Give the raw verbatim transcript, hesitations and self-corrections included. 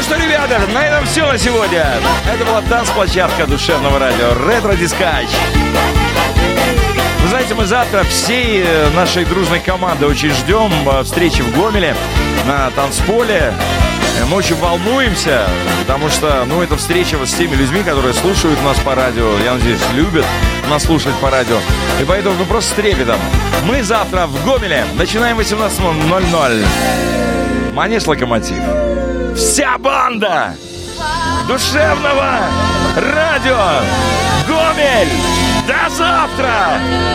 Ну что, ребята, на этом все на сегодня. Это была танцплощадка душевного радио «Ретро-дискач». Вы знаете, мы завтра всей нашей дружной командой очень ждем встречи в Гомеле на танцполе. Мы очень волнуемся, потому что, ну, это встреча вот с теми людьми, которые слушают нас по радио. Я надеюсь, любят нас слушать по радио. И поэтому, ну, просто с трепетом. Мы завтра в Гомеле. Начинаем в восемнадцать ноль ноль. Манеж «Локомотив». Вся банда душевного радио Гомель. До завтра!